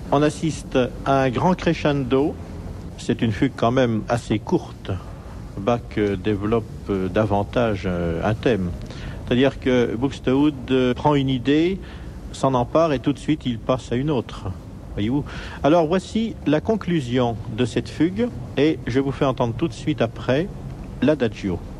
On assiste à un grand crescendo. C'est une fugue quand même assez courte. Bach développe davantage un thème. C'est-à-dire que Buxtehude prend une idée, s'en empare et tout de suite il passe à une autre. Voyez-vous ? Alors voici la conclusion de cette fugue et je vous fais entendre tout de suite après l'adagio.